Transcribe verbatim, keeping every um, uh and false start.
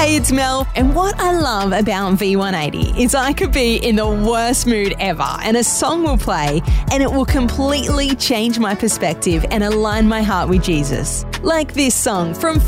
Hey, it's Mel, and what I love about V one eighty is I could be in the worst mood ever and a song will play and it will completely change my perspective and align my heart with Jesus. Like this song from